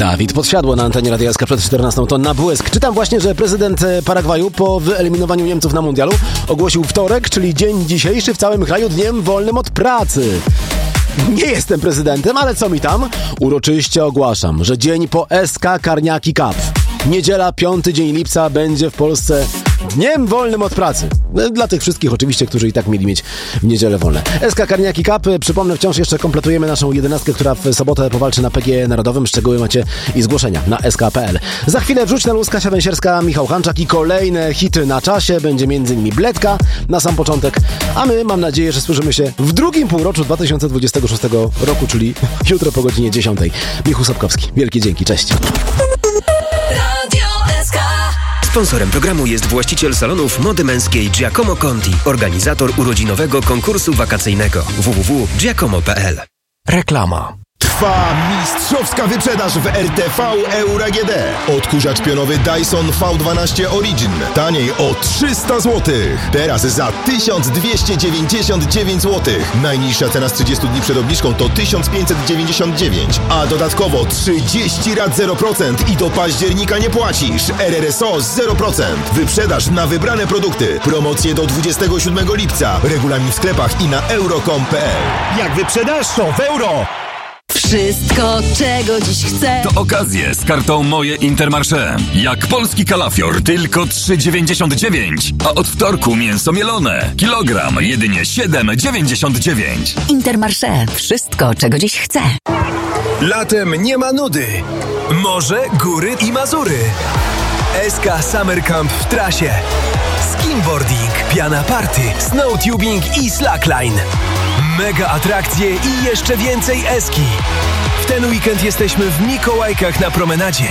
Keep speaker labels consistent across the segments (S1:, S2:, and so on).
S1: Dawid Podsiadło na antenie Radia SK przed 14 to na błysk. Czytam właśnie, że prezydent Paragwaju po wyeliminowaniu Niemców na mundialu ogłosił wtorek, czyli dzień dzisiejszy w całym kraju dniem wolnym od pracy. Nie jestem prezydentem, ale co mi tam? Uroczyście ogłaszam, że dzień po SK Karniaki Cup. Niedziela, 5 dzień lipca będzie w Polsce dniem wolnym od pracy. Dla tych wszystkich oczywiście, którzy i tak mieli mieć w niedzielę wolne. SK Karniaki Cup, przypomnę, wciąż jeszcze kompletujemy naszą 11, która w sobotę powalczy na PGE Narodowym. Szczegóły macie i zgłoszenia na sk.pl. Za chwilę Wrzuć na luz, Kasia Węsierska, Michał Hanczak i kolejne hity na czasie. Będzie m.in. Bledka na sam początek, a my mam nadzieję, że słyszymy się w drugim półroczu 2026 roku, czyli jutro po godzinie 10. Michu Sapkowski. Wielkie dzięki, cześć.
S2: Sponsorem programu jest właściciel salonów mody męskiej Giacomo Conti, organizator urodzinowego konkursu wakacyjnego www.giacomo.pl.
S3: Reklama.
S4: Trwa mistrzowska wyprzedaż w RTV Euro AGD. Odkurzacz pionowy Dyson V12 Origin. Taniej o 300 zł. Teraz za 1299 zł. Najniższa cena z 30 dni przed obniżką to 1599. A dodatkowo 30 rat 0% i do października nie płacisz. RRSO 0%. Wyprzedaż na wybrane produkty. Promocje do 27 lipca. Regulamin w sklepach i na euro.com.pl.
S5: Jak wyprzedaż, to w euro!
S6: Wszystko, czego dziś chcę.
S7: To okazje z kartą Moje Intermarché. Jak polski kalafior, tylko 3,99. A od wtorku mięso mielone. Kilogram jedynie 7,99.
S6: Intermarché. Wszystko, czego dziś chcę.
S3: Latem nie ma nudy. Morze, góry i Mazury. SK Summer Camp w trasie. Skimboarding, piana party, snowtubing i slackline. Mega atrakcje i jeszcze więcej eski. W ten weekend jesteśmy w Mikołajkach na promenadzie.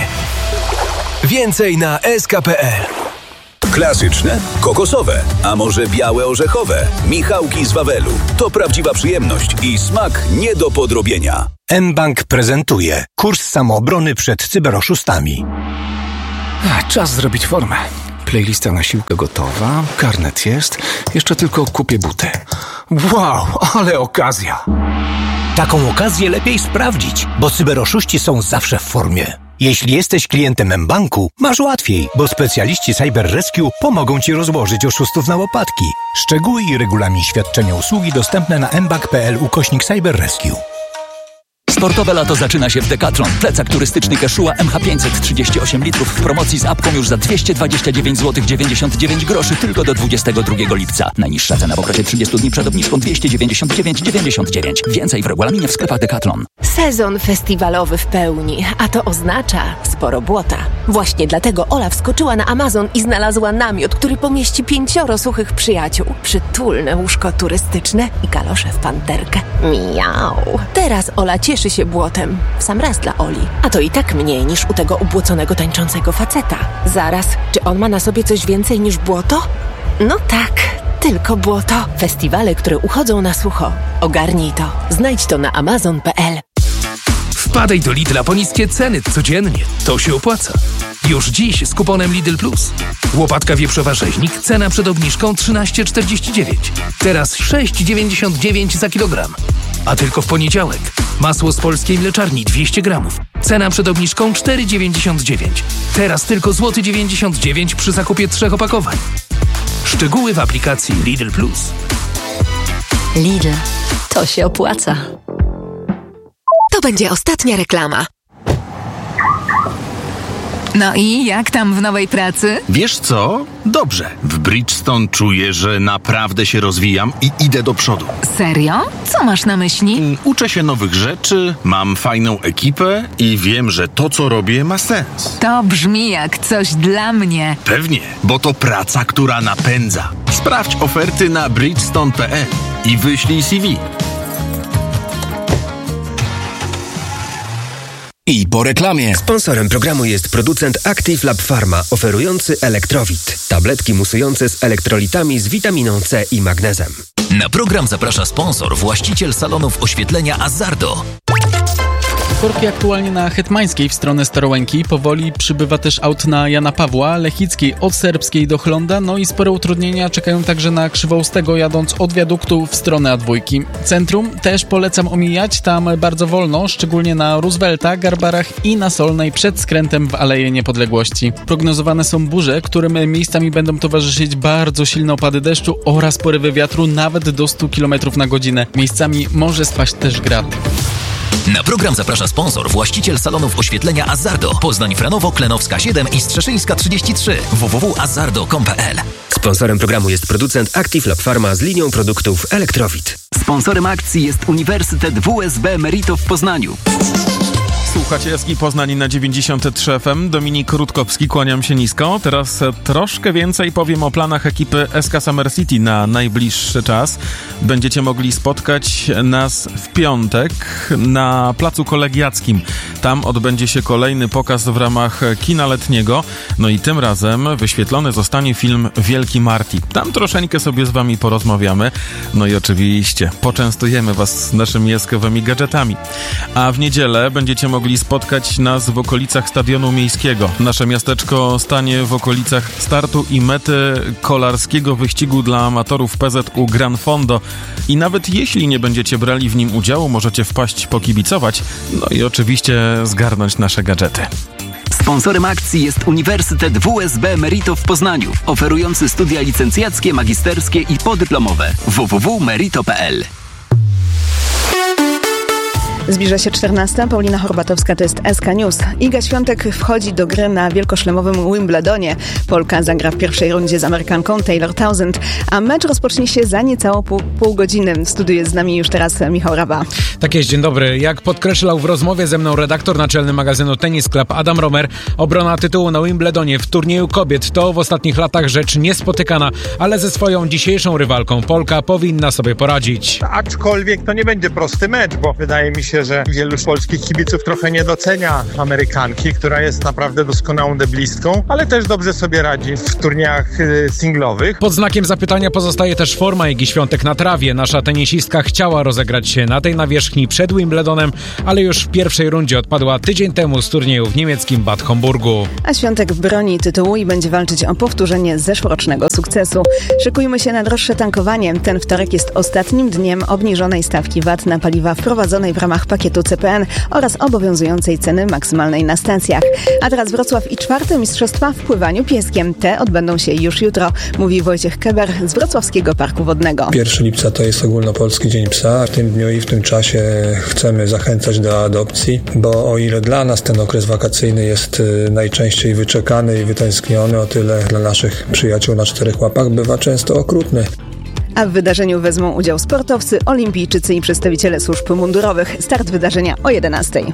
S3: Więcej na sk.pl.
S8: Klasyczne, kokosowe, a może białe orzechowe. Michałki z Wawelu. To prawdziwa przyjemność i smak nie do podrobienia.
S9: mBank prezentuje kurs samoobrony przed cyberoszustami.
S10: Czas zrobić formę. Playlista na siłkę gotowa, karnet jest, jeszcze tylko kupię buty. Wow, ale okazja!
S9: Taką okazję lepiej sprawdzić, bo cyberoszuści są zawsze w formie. Jeśli jesteś klientem mBanku, masz łatwiej, bo specjaliści Cyber Rescue pomogą Ci rozłożyć oszustów na łopatki. Szczegóły i regulamin świadczenia usługi dostępne na mbank.pl/Cyber Rescue.
S11: Sportowe lato zaczyna się w Decathlon. Plecak turystyczny Quechua MH500 38 litrów w promocji z apką już za 229 zł 99 groszy tylko do 22 lipca. Najniższa cena w okresie 30 dni przed obniżką 299,99. Więcej w regulaminie w sklepach Decathlon.
S12: Sezon festiwalowy w pełni, a to oznacza sporo błota. Właśnie dlatego Ola wskoczyła na Amazon i znalazła namiot, który pomieści 5 suchych przyjaciół. Przytulne łóżko turystyczne i kalosze w panterkę. Miau. Teraz Ola cieszy się błotem. W sam raz dla Oli. A to i tak mniej niż u tego ubłoconego tańczącego faceta. Zaraz, czy on ma na sobie coś więcej niż błoto? No tak, tylko błoto. Festiwale, które uchodzą na sucho. Ogarnij to. Znajdź to na amazon.pl.
S13: Wpadaj do Lidla po niskie ceny codziennie. To się opłaca. Już dziś z kuponem Lidl Plus. Łopatka wieprzowa rzeźnik, cena przed obniżką 13,49. Teraz 6,99 za kilogram. A tylko w poniedziałek. Masło z polskiej mleczarni 200 gramów. Cena przed obniżką 4,99. Teraz tylko złoty 99 przy zakupie 3 opakowań. Szczegóły w aplikacji Lidl Plus.
S6: Lidl. To się opłaca.
S12: To będzie ostatnia reklama.
S14: No i jak tam w nowej pracy?
S15: Wiesz co? Dobrze. W Bridgestone czuję, że naprawdę się rozwijam i idę do przodu.
S14: Serio? Co masz na myśli?
S15: Uczę się nowych rzeczy, mam fajną ekipę i wiem, że to, co robię, ma sens.
S14: To brzmi jak coś dla mnie.
S15: Pewnie, bo to praca, która napędza. Sprawdź oferty na bridgestone.pl i wyślij CV.
S2: I po reklamie. Sponsorem programu jest producent Active Lab Pharma, oferujący Elektrowit. Tabletki musujące z elektrolitami z witaminą C i magnezem.
S11: Na program zaprasza sponsor, właściciel salonów oświetlenia Azzardo.
S16: Korki aktualnie na Hetmańskiej w stronę Starołęki. Powoli przybywa też aut na Jana Pawła, Lechickiej od Serbskiej do Chlonda. No i spore utrudnienia czekają także na Krzywoustego, jadąc od wiaduktu w stronę A2. Centrum też polecam omijać, tam bardzo wolno, szczególnie na Roosevelta, Garbarach i na Solnej przed skrętem w Aleję Niepodległości. Prognozowane są burze, którym miejscami będą towarzyszyć bardzo silne opady deszczu oraz porywy wiatru nawet do 100 km na godzinę. Miejscami może spaść też grad.
S17: Na program zaprasza sponsor, właściciel salonów oświetlenia Azzardo. Poznań, Franowo, Klenowska 7 i Strzeszyńska 33. www.azzardo.com.pl.
S2: Sponsorem programu jest producent Active Lab Pharma z linią produktów Elektrowit.
S18: Sponsorem akcji jest Uniwersytet WSB Merito w Poznaniu.
S19: Słuchacie Jaski Poznań na 93 FM. Dominik Rutkowski, kłaniam się nisko. Teraz troszkę więcej powiem o planach ekipy SK Summer City na najbliższy czas. Będziecie mogli spotkać nas w piątek na Placu Kolegiackim. Tam odbędzie się kolejny pokaz w ramach kina letniego. No i tym razem wyświetlony zostanie film Wielki Marty. Tam troszeczkę sobie z wami porozmawiamy. No i oczywiście poczęstujemy was naszymi jaskowymi gadżetami. A w niedzielę będziecie mogli spotkać nas w okolicach Stadionu Miejskiego. Nasze miasteczko stanie w okolicach startu i mety kolarskiego wyścigu dla amatorów PZU Gran Fondo. I nawet jeśli nie będziecie brali w nim udziału, możecie wpaść pokibicować, no i oczywiście zgarnąć nasze gadżety.
S18: Sponsorem akcji jest Uniwersytet WSB Merito w Poznaniu, oferujący studia licencjackie, magisterskie i podyplomowe. www.merito.pl.
S20: Zbliża się 14. Paulina Horbatowska, to jest SK News. Iga Świątek wchodzi do gry na wielkoszlemowym Wimbledonie. Polka zagra w pierwszej rundzie z Amerykanką Taylor Townsend, a mecz rozpocznie się za niecałą pół godziny. W studiu jest z nami już teraz Michał Raba.
S21: Tak jest, dzień dobry. Jak podkreślał w rozmowie ze mną redaktor naczelny magazynu Tennis Club Adam Romer, obrona tytułu na Wimbledonie w turnieju kobiet to w ostatnich latach rzecz niespotykana, ale ze swoją dzisiejszą rywalką Polka powinna sobie poradzić.
S5: Aczkolwiek to nie będzie prosty mecz, bo wydaje mi się, że wielu polskich kibiców trochę nie docenia Amerykanki, która jest naprawdę doskonałą deblistką, ale też dobrze sobie radzi w turniejach singlowych.
S21: Pod znakiem zapytania pozostaje też forma Igi Świątek na trawie. Nasza tenisistka chciała rozegrać się na tej nawierzchni przed Wimbledonem, ale już w pierwszej rundzie odpadła tydzień temu z turnieju w niemieckim Bad Homburgu.
S20: A Świątek broni tytułu i będzie walczyć o powtórzenie zeszłorocznego sukcesu. Szykujmy się na droższe tankowanie. Ten wtorek jest ostatnim dniem obniżonej stawki VAT na paliwa wprowadzonej w ramach pakietu CPN oraz obowiązującej ceny maksymalnej na stacjach. A teraz Wrocław i 4. mistrzostwa w pływaniu pieskiem. Te odbędą się już jutro, mówi Wojciech Keber z Wrocławskiego Parku Wodnego.
S22: 1 lipca to jest ogólnopolski Dzień Psa. W tym dniu i w tym czasie chcemy zachęcać do adopcji, bo o ile dla nas ten okres wakacyjny jest najczęściej wyczekany i wytęskniony, o tyle dla naszych przyjaciół na 4 łapach bywa często okrutny.
S20: A w wydarzeniu wezmą udział sportowcy, olimpijczycy i przedstawiciele służb mundurowych. Start wydarzenia o 11:00.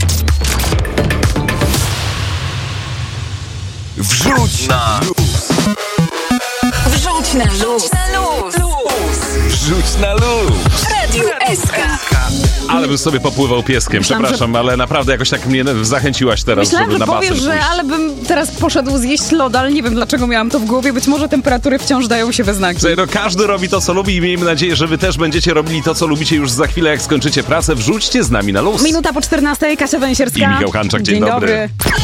S3: Wrzuć na luz!
S14: Wrzuć na luz!
S3: Wrzuć na luz!
S14: Radio SK.
S23: Ale bym sobie popływał pieskiem, przepraszam, ale naprawdę jakoś tak mnie zachęciłaś teraz,
S24: Myślałam,
S23: żeby na basen
S24: powiesz,
S23: pójść.
S24: że ale bym teraz poszedł zjeść loda, ale nie wiem dlaczego miałam to w głowie. Być może temperatury wciąż dają się we znaki.
S23: No, każdy robi to, co lubi i miejmy nadzieję, że wy też będziecie robili to, co lubicie już za chwilę, jak skończycie pracę. Wrzućcie z nami na luz.
S24: Minuta po 14:00, Kasia Węsierska
S23: I Michał Hanczak, dzień dobry.